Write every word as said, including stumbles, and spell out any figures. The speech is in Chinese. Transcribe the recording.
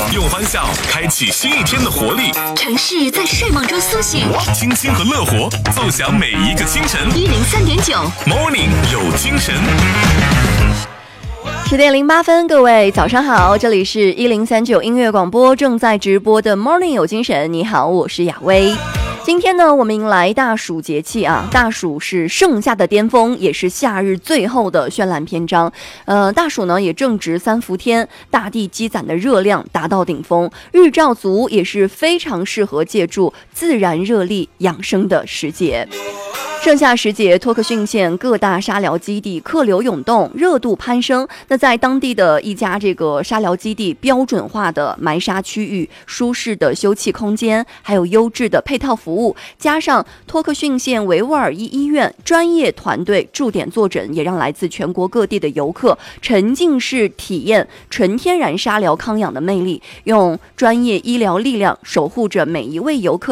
用欢笑开启新一天的活力。 城市在睡梦中苏醒， 清新和乐活奏响每一个清晨。 一零三点九 Morning 有精神。 十点零八分，各位早上好，这里是一零三九音乐广播正在直播的 Morning 有精神。你好，我是雅薇。今天呢，我们迎来大暑节气啊，大暑是盛夏的巅峰，也是夏日最后的绚烂篇章。呃，大暑呢也正值三伏天，大地积攒的热量达到顶峰，日照足，也是非常适合借助自然热力养生的时节。盛夏时节，托克逊县各大沙疗基地客流涌动，热度攀升。那在当地的一家这个沙疗基地，标准化的埋沙区域、舒适的休憩空间，还有优质的配套服务，加上托克逊县维吾尔裔医院专业团队驻点坐诊，也让来自全国各地的游客沉浸式体验纯天然沙疗康养的魅力，用专业医疗力量守护着每一位游客